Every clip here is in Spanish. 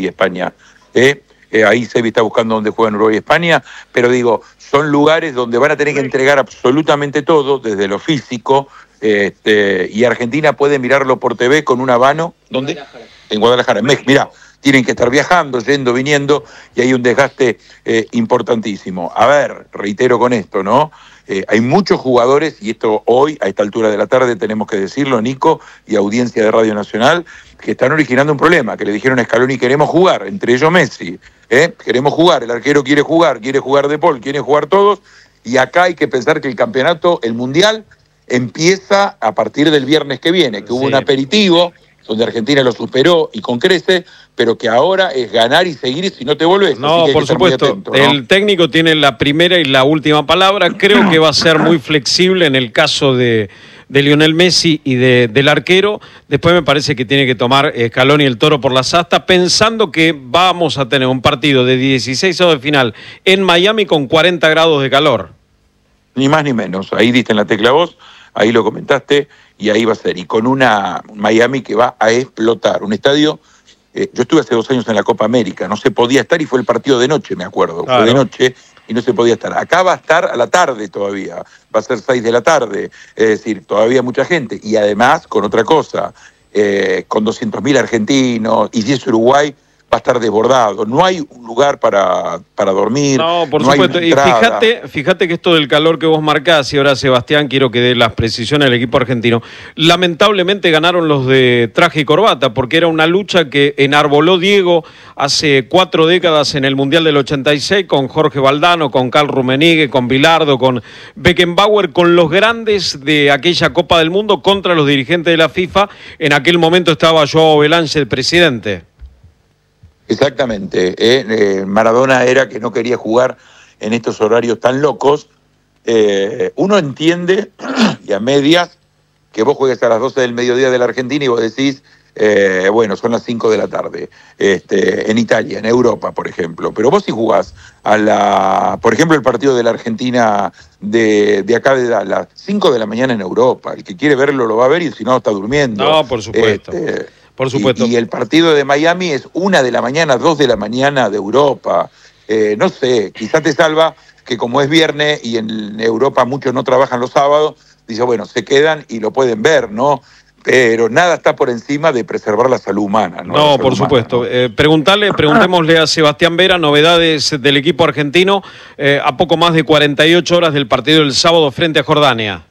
y España. Ahí Sebi está buscando dónde juegan Uruguay y España, pero digo, son lugares donde van a tener que entregar absolutamente todo, desde lo físico, y Argentina puede mirarlo por TV con un habano. ¿Dónde? En Guadalajara, en México. Mirá, tienen que estar viajando, yendo, viniendo, y hay un desgaste importantísimo. A ver, reitero con esto, ¿no? Hay muchos jugadores, y esto hoy, a esta altura de la tarde, tenemos que decirlo, Nico, y audiencia de Radio Nacional, que están originando un problema, que le dijeron a Scaloni, queremos jugar, entre ellos Messi, queremos jugar, el arquero quiere jugar De Paul, quieren jugar todos, y acá hay que pensar que el campeonato, el Mundial, empieza a partir del viernes que viene, que hubo un aperitivo, donde Argentina lo superó y con crece, pero que ahora es ganar y seguir, si no te volvés. No, por supuesto, atento, ¿no? El técnico tiene la primera y la última palabra. Creo que va a ser muy flexible en el caso de Lionel Messi y del arquero. Después me parece que tiene que tomar Scaloni el toro por las astas, pensando que vamos a tener un partido de 16avos de final en Miami con 40 grados de calor. Ni más ni menos, ahí diste en la tecla vos, ahí lo comentaste, y ahí va a ser, y con una Miami que va a explotar, un estadio, yo estuve hace 2 años en la Copa América, no se podía estar y fue el partido de noche, me acuerdo, claro. Fue de noche y no se podía estar. Acá va a estar a la tarde todavía, va a ser 6 de la tarde, es decir, todavía mucha gente, y además con otra cosa, con 200.000 argentinos, y si es Uruguay, va a estar desbordado, no hay un lugar para dormir. No, por supuesto, y fíjate que esto del calor que vos marcás, y ahora Sebastián, quiero que dé las precisiones al equipo argentino, lamentablemente ganaron los de traje y corbata, porque era una lucha que enarboló Diego hace 4 décadas en el Mundial del 86, con Jorge Valdano, con Karl Rummenigge, con Bilardo, con Beckenbauer, con los grandes de aquella Copa del Mundo contra los dirigentes de la FIFA. En aquel momento estaba Joao Belange, el presidente. Exactamente, Maradona era que no quería jugar en estos horarios tan locos. Uno entiende, y a medias, que vos juegues a las 12 del mediodía de la Argentina y vos decís, bueno, son las 5 de la tarde, en Italia, en Europa, por ejemplo. Pero vos si jugás por ejemplo, el partido de la Argentina de acá de Dallas, 5 de la mañana en Europa. El que quiere verlo lo va a ver y si no está durmiendo. No, por supuesto. Por supuesto. Y el partido de Miami es 1 de la mañana, 2 de la mañana de Europa. No sé, quizás te salva que como es viernes y en Europa muchos no trabajan los sábados, dice, bueno, se quedan y lo pueden ver, ¿no? Pero nada está por encima de preservar la salud humana, ¿no? No, por supuesto. ¿No? Preguntémosle a Sebastián Vera, novedades del equipo argentino a poco más de 48 horas del partido del sábado frente a Jordania.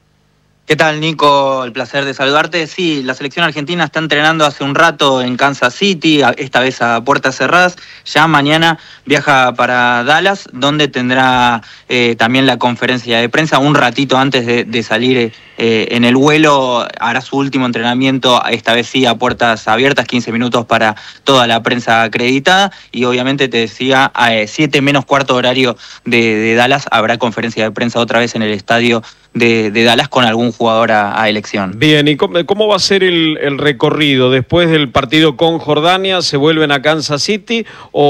¿Qué tal, Nico? El placer de saludarte. Sí, la selección argentina está entrenando hace un rato en Kansas City, esta vez a puertas cerradas. Ya mañana viaja para Dallas, donde tendrá también la conferencia de prensa. Un ratito antes de salir en el vuelo, hará su último entrenamiento, esta vez sí a puertas abiertas, 15 minutos para toda la prensa acreditada. Y obviamente te decía, a 7 menos cuarto horario de Dallas, habrá conferencia de prensa otra vez en el estadio de Dallas con algún jugador a elección. Bien, ¿y cómo va a ser el recorrido? ¿Después del partido con Jordania se vuelven a Kansas City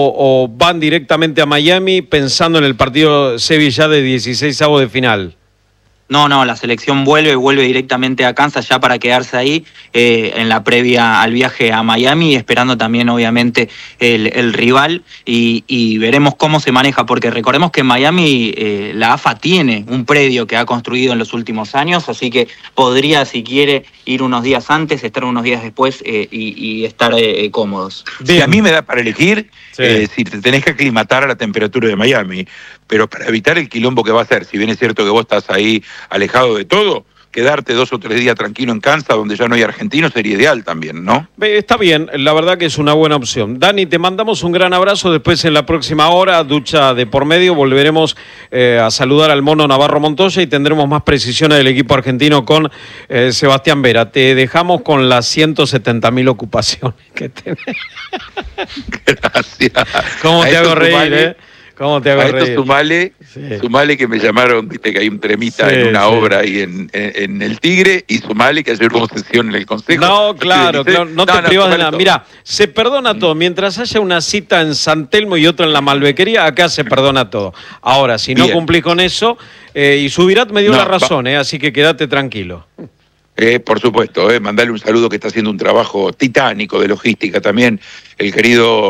o van directamente a Miami pensando en el partido Sevilla de 16avos de final? No, la selección vuelve directamente a Kansas ya para quedarse ahí en la previa al viaje a Miami, esperando también obviamente el rival y veremos cómo se maneja, porque recordemos que en Miami la AFA tiene un predio que ha construido en los últimos años, así que podría, si quiere, ir unos días antes, estar unos días después y estar cómodos. Si a mí me da para elegir, si te tenés que aclimatar a la temperatura de Miami, pero para evitar el quilombo que va a ser, si bien es cierto que vos estás ahí alejado de todo, quedarte 2 o 3 días tranquilo en Kansas, donde ya no hay argentinos, sería ideal también, ¿no? Está bien, la verdad que es una buena opción. Dani, te mandamos un gran abrazo. Después en la próxima hora, ducha de por medio, volveremos a saludar al Mono Navarro Montoya y tendremos más precisiones del equipo argentino con Sebastián Vera. Te dejamos con las 170.000 ocupaciones que tenés. Gracias. ¿Cómo te hago reír, ¿Cómo te hago reír? Esto sumale que me llamaron, viste que hay un tremita en una obra ahí en El Tigre, y sumale que ayer hubo sesión en el Consejo. No, claro, no te privas de nada. Mirá, se perdona todo. Mientras haya una cita en San Telmo y otra en la Malvequería, acá se perdona todo. Ahora, si no cumplís con eso, y Subirat me dio la razón, así que quédate tranquilo. Por supuesto, mandale un saludo, que está haciendo un trabajo titánico de logística también, el querido